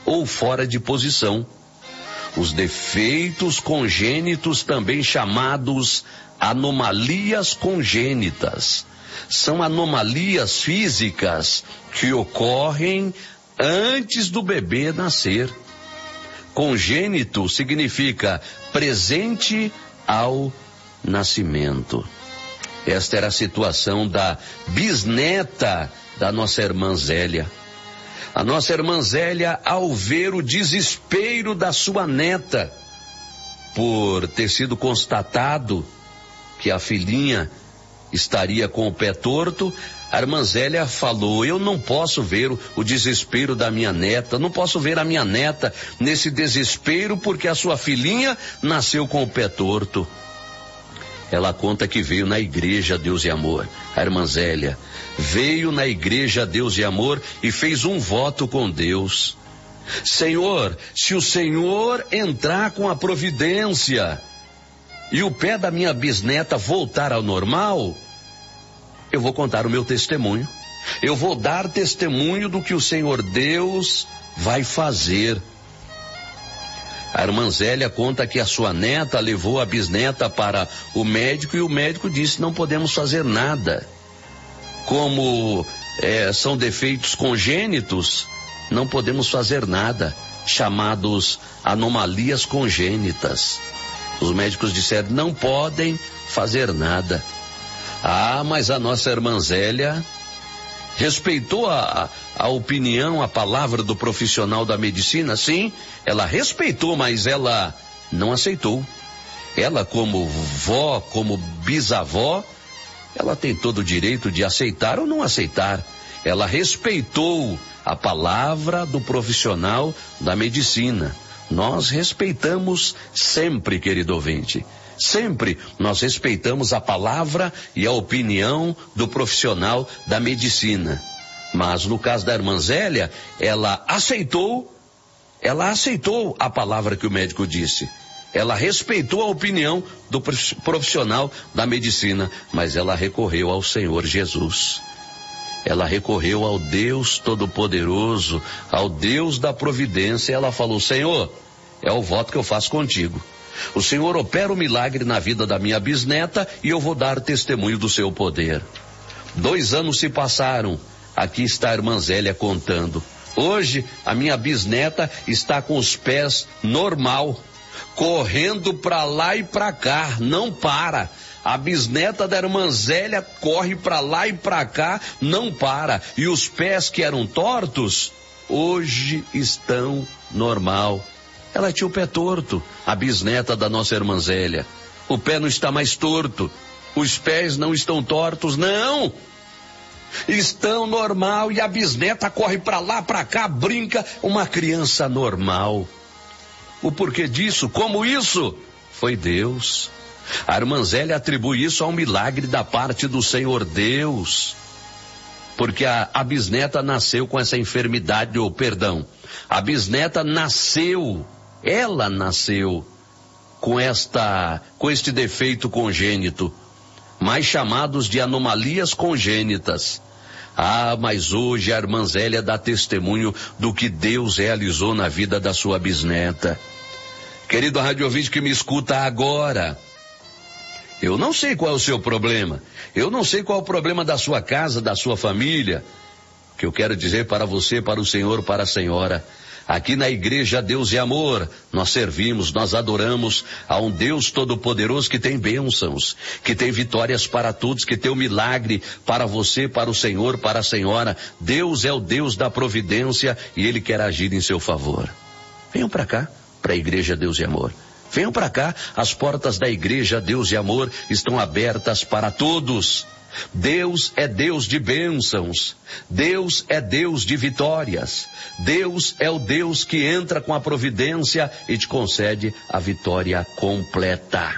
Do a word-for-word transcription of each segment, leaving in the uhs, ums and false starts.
ou fora de posição. Os defeitos congênitos, também chamados anomalias congênitas, são anomalias físicas que ocorrem antes do bebê nascer. Congênito significa presente ao nascimento. Esta era a situação da bisneta da nossa irmã Zélia. A nossa irmã Zélia, ao ver o desespero da sua neta, por ter sido constatado que a filhinha estaria com o pé torto, a irmã Zélia falou: eu não posso ver o, o desespero da minha neta, não posso ver a minha neta nesse desespero porque a sua filhinha nasceu com o pé torto. Ela conta que veio na igreja Deus e Amor. A irmã Zélia veio na igreja Deus e Amor e fez um voto com Deus. Senhor, se o Senhor entrar com a providência e o pé da minha bisneta voltar ao normal, eu vou contar o meu testemunho. Eu vou dar testemunho do que o Senhor Deus vai fazer. A irmã Zélia conta que a sua neta levou a bisneta para o médico e o médico disse: não podemos fazer nada. Como é, são defeitos congênitos, não podemos fazer nada, chamados anomalias congênitas. Os médicos disseram: não podem fazer nada. Ah, mas a nossa irmã Zélia respeitou a, a opinião, a palavra do profissional da medicina. Sim, ela respeitou, mas ela não aceitou. Ela, como vó, como bisavó, ela tem todo o direito de aceitar ou não aceitar. Ela respeitou a palavra do profissional da medicina. Nós respeitamos sempre, querido ouvinte. Sempre nós respeitamos a palavra e a opinião do profissional da medicina. Mas no caso da irmã Zélia, ela aceitou, ela aceitou a palavra que o médico disse. Ela respeitou a opinião do profissional da medicina, mas ela recorreu ao Senhor Jesus. Ela recorreu ao Deus Todo-Poderoso, ao Deus da providência. Ela falou: Senhor, é o voto que eu faço contigo. O Senhor opera o milagre na vida da minha bisneta e eu vou dar testemunho do seu poder. Dois anos se passaram. Aqui está a irmã Zélia contando. Hoje a minha bisneta está com os pés normal, correndo para lá e para cá, não para. A bisneta da irmã Zélia corre para lá e para cá, não para. E os pés que eram tortos, hoje estão normal. Ela tinha o pé torto, a bisneta da nossa irmã Zélia. O pé não está mais torto, os pés não estão tortos, não. Estão normal e a bisneta corre para lá, para cá, brinca, uma criança normal. O porquê disso? Como isso? Foi Deus. A irmã Zélia atribui isso a um milagre da parte do Senhor Deus. Porque a, a bisneta nasceu com essa enfermidade, ou perdão, a bisneta nasceu, ela nasceu com esta, com este defeito congênito, mais chamados de anomalias congênitas. Ah, mas hoje a irmã Zélia dá testemunho do que Deus realizou na vida da sua bisneta. Querido rádio ouvinte que me escuta agora, eu não sei qual é o seu problema, eu não sei qual é o problema da sua casa, da sua família. O que eu quero dizer para você, para o Senhor, para a Senhora, aqui na igreja Deus e Amor, nós servimos, nós adoramos a um Deus Todo-Poderoso que tem bênçãos, que tem vitórias para todos, que tem um milagre para você, para o Senhor, para a Senhora. Deus é o Deus da providência e Ele quer agir em seu favor. Venham para cá, para a igreja Deus e Amor. Venham para cá, as portas da igreja Deus e Amor estão abertas para todos. Deus é Deus de bênçãos, Deus é Deus de vitórias, Deus é o Deus que entra com a providência e te concede a vitória completa.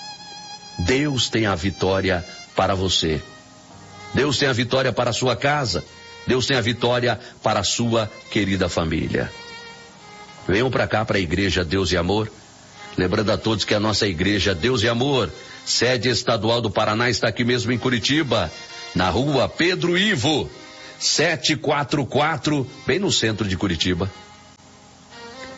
Deus tem a vitória para você, Deus tem a vitória para a sua casa, Deus tem a vitória para a sua querida família. Venham para cá, para a igreja Deus e Amor, lembrando a todos que a nossa igreja Deus e Amor, sede estadual do Paraná, está aqui mesmo em Curitiba, na rua Pedro Ivo, setecentos e quarenta e quatro, bem no centro de Curitiba.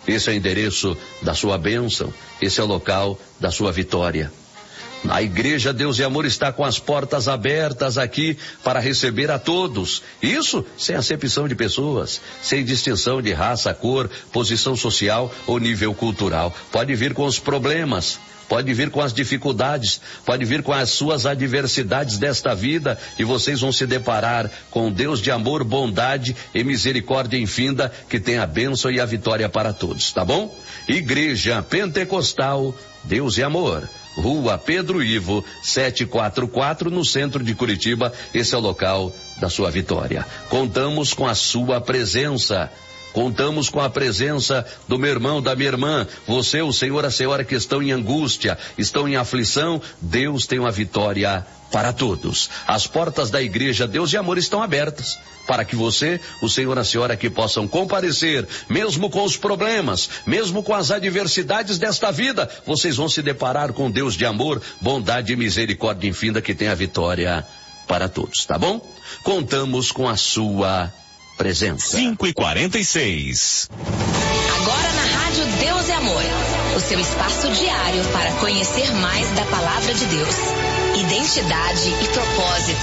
Esse é o endereço da sua bênção, esse é o local da sua vitória. A Igreja Deus e Amor está com as portas abertas aqui para receber a todos. Isso sem acepção de pessoas, sem distinção de raça, cor, posição social ou nível cultural. Pode vir com os problemas, pode vir com as dificuldades, pode vir com as suas adversidades desta vida e vocês vão se deparar com um Deus de amor, bondade e misericórdia infinda que tem a bênção e a vitória para todos, tá bom? Igreja Pentecostal Deus e Amor, Rua Pedro Ivo, setecentos e quarenta e quatro, no centro de Curitiba. Esse é o local da sua vitória. Contamos com a sua presença. Contamos com a presença do meu irmão, da minha irmã. Você, o senhor, a senhora que estão em angústia, estão em aflição. Deus tem uma vitória para todos. As portas da Igreja Deus e Amor estão abertas para que você, o senhor, a senhora que possam comparecer, mesmo com os problemas, mesmo com as adversidades desta vida, vocês vão se deparar com Deus de amor, bondade e misericórdia infinda que tem a vitória para todos, tá bom? Contamos com a sua presença. cinco e quarenta e seis. Agora na Rádio Deus e Amor, o seu espaço diário para conhecer mais da Palavra de Deus, identidade e propósito.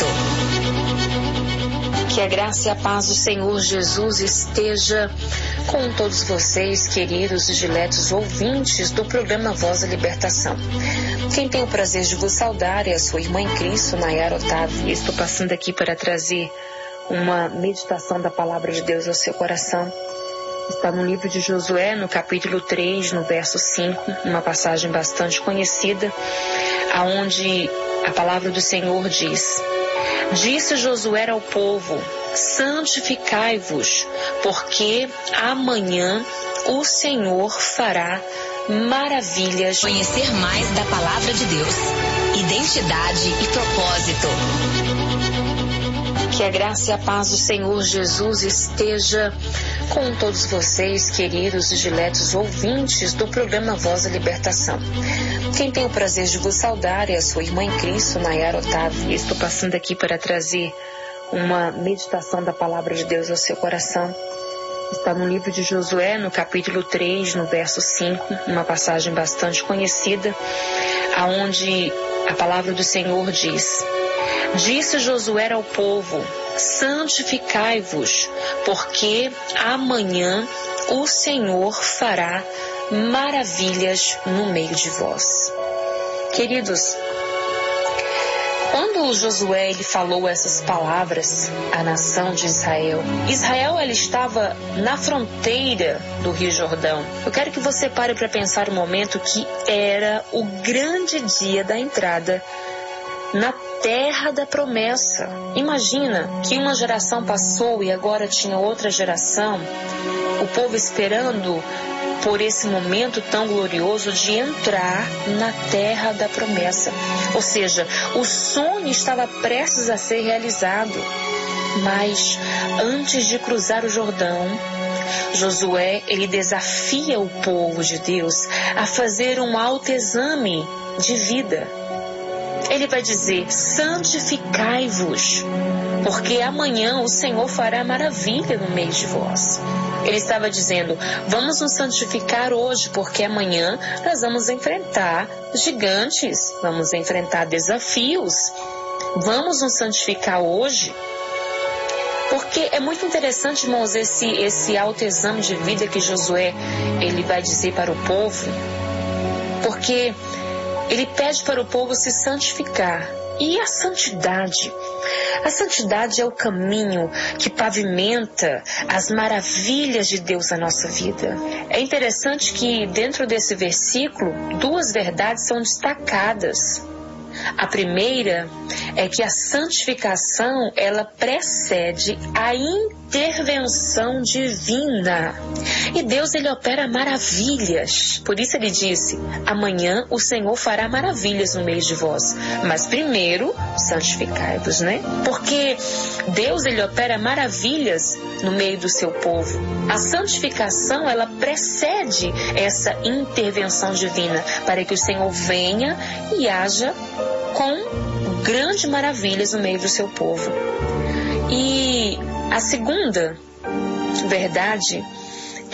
Que a graça e a paz do Senhor Jesus esteja com todos vocês, queridos e diletos ouvintes do programa Voz da Libertação. Quem tem o prazer de vos saudar é a sua irmã em Cristo, Nayara Otávio. Estou passando aqui para trazer uma meditação da Palavra de Deus ao seu coração. Está no livro de Josué, no capítulo três, no verso cinco, uma passagem bastante conhecida, aonde a palavra do Senhor diz: Disse Josué ao povo: santificai-vos, porque amanhã o Senhor fará maravilhas. Conhecer mais da Palavra de Deus, identidade e propósito. Que a graça e a paz do Senhor Jesus esteja com todos vocês, queridos e diletos ouvintes do programa Voz da Libertação. Quem tem o prazer de vos saudar é a sua irmã em Cristo, Nayara Otávio. Estou passando aqui para trazer uma meditação da Palavra de Deus ao seu coração. Está no livro de Josué, no capítulo três, no verso cinco, uma passagem bastante conhecida, aonde a palavra do Senhor diz: Disse Josué ao povo: santificai-vos, porque amanhã o Senhor fará maravilhas no meio de vós. Queridos, quando Josué ele falou essas palavras à nação de Israel, Israel ela estava na fronteira do Rio Jordão. Eu quero que você pare para pensar um momento que era o grande dia da entrada na terra da promessa. Imagina que uma geração passou e agora tinha outra geração, o povo esperando por esse momento tão glorioso de entrar na terra da promessa. Ou seja, o sonho estava prestes a ser realizado. Mas antes de cruzar o Jordão, Josué ele desafia o povo de Deus a fazer um autoexame de vida. Ele vai dizer: santificai-vos, porque amanhã o Senhor fará maravilha no meio de vós. Ele estava dizendo: vamos nos santificar hoje, porque amanhã nós vamos enfrentar gigantes, vamos enfrentar desafios. Vamos nos santificar hoje. Porque é muito interessante, irmãos, esse, esse autoexame de vida que Josué ele vai dizer para o povo, porque ele pede para o povo se santificar. E a santidade? A santidade é o caminho que pavimenta as maravilhas de Deus na nossa vida. É interessante que dentro desse versículo, duas verdades são destacadas. A primeira é que a santificação, ela precede a intervenção divina. E Deus, ele opera maravilhas. Por isso ele disse: amanhã o Senhor fará maravilhas no meio de vós. Mas primeiro, santificai-vos, né? Porque Deus, ele opera maravilhas no meio do seu povo. A santificação, ela precede essa intervenção divina para que o Senhor venha e haja com grandes maravilhas no meio do seu povo. E a segunda verdade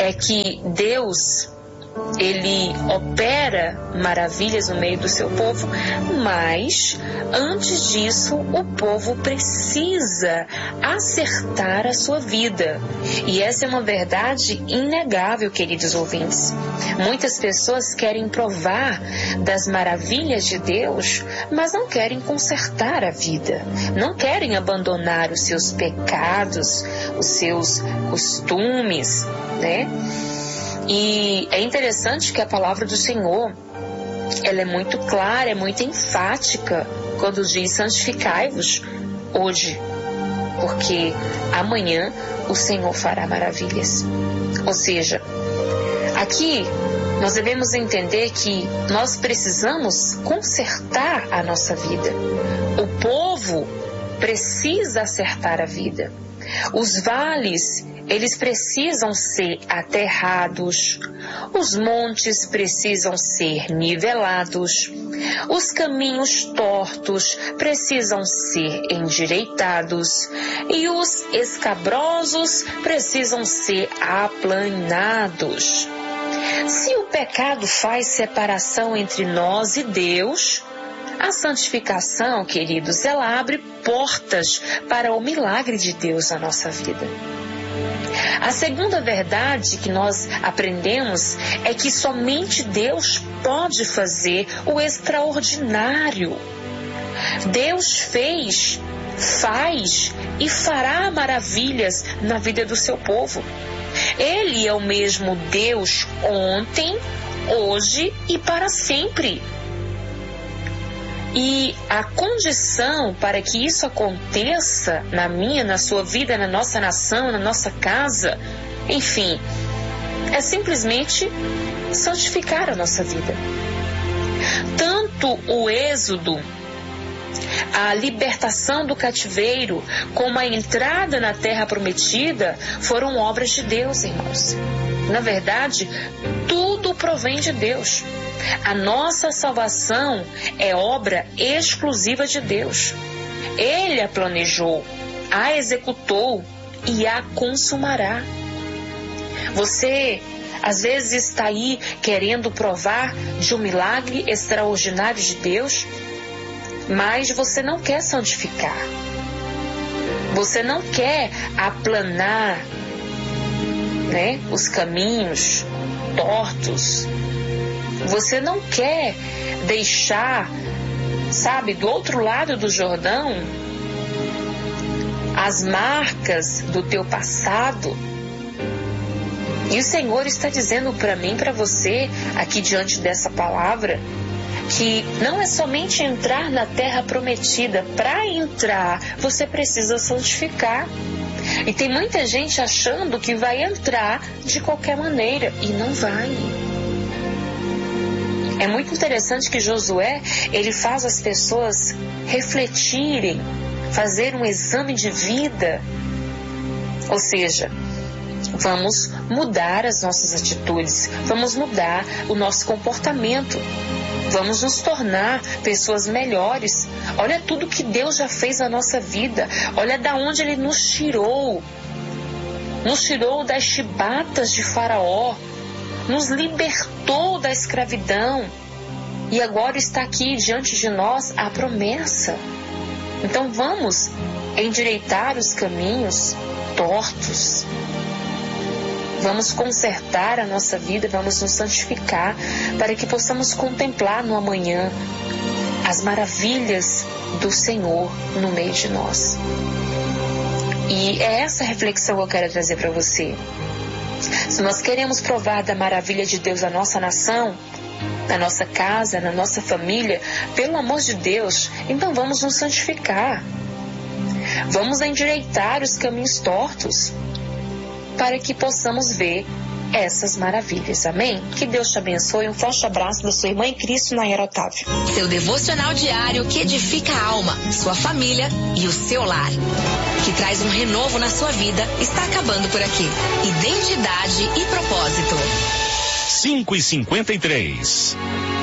é que Deus, Ele opera maravilhas no meio do seu povo, mas antes disso o povo precisa acertar a sua vida. E essa é uma verdade inegável, queridos ouvintes. Muitas pessoas querem provar das maravilhas de Deus, mas não querem consertar a vida, não querem abandonar os seus pecados, os seus costumes, né? E é interessante que a palavra do Senhor, ela é muito clara, é muito enfática quando diz: santificai-vos hoje, porque amanhã o Senhor fará maravilhas. Ou seja, aqui nós devemos entender que nós precisamos consertar a nossa vida. O povo precisa acertar a vida. Os vales, eles precisam ser aterrados, os montes precisam ser nivelados, os caminhos tortos precisam ser endireitados e os escabrosos precisam ser aplanados. Se o pecado faz separação entre nós e Deus, a santificação, queridos, ela abre portas para o milagre de Deus na nossa vida. A segunda verdade que nós aprendemos é que somente Deus pode fazer o extraordinário. Deus fez, faz e fará maravilhas na vida do seu povo. Ele é o mesmo Deus ontem, hoje e para sempre. E a condição para que isso aconteça na minha, na sua vida, na nossa nação, na nossa casa, enfim, é simplesmente santificar a nossa vida. Tanto o êxodo, a libertação do cativeiro, como a entrada na terra prometida, foram obras de Deus, irmãos. Na verdade, tudo provém de Deus. A nossa salvação é obra exclusiva de Deus. Ele a planejou, a executou e a consumará. Você, às vezes, está aí querendo provar de um milagre extraordinário de Deus, mas você não quer santificar. Você não quer aplanar, né, os caminhos tortos. Você não quer deixar, sabe, do outro lado do Jordão, as marcas do teu passado. E o Senhor está dizendo para mim, para você, aqui diante dessa palavra, que não é somente entrar na terra prometida. Para entrar, você precisa santificar. E tem muita gente achando que vai entrar de qualquer maneira, e não vai. É muito interessante que Josué, ele faz as pessoas refletirem, fazer um exame de vida. Ou seja, vamos mudar as nossas atitudes, vamos mudar o nosso comportamento, vamos nos tornar pessoas melhores. Olha tudo que Deus já fez na nossa vida, olha da onde Ele nos tirou, nos tirou das chibatas de Faraó, nos libertou da escravidão e agora está aqui diante de nós a promessa. Então vamos endireitar os caminhos tortos, vamos consertar a nossa vida, vamos nos santificar para que possamos contemplar no amanhã as maravilhas do Senhor no meio de nós. E é essa reflexão que eu quero trazer para você. Se nós queremos provar da maravilha de Deus na nossa nação, na nossa casa, na nossa família, pelo amor de Deus, então vamos nos santificar. Vamos endireitar os caminhos tortos para que possamos ver essas maravilhas. Amém? Que Deus te abençoe. Um forte abraço da sua irmã em Cristo, Nayara Otávio. Seu devocional diário que edifica a alma, sua família e o seu lar. Que traz um renovo na sua vida, está acabando por aqui. Identidade e propósito. cinco e cinquenta e três.